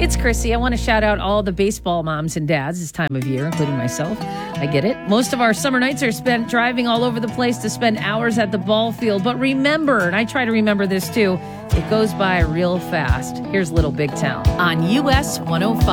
It's Chrissy. I want to shout out all the baseball moms and dads this time of year, including myself. I get it. Most of our summer nights are spent driving all over the place to spend hours at the ball field. But remember, and I try to remember this too, it goes by real fast. Here's Little Big Town on US 105.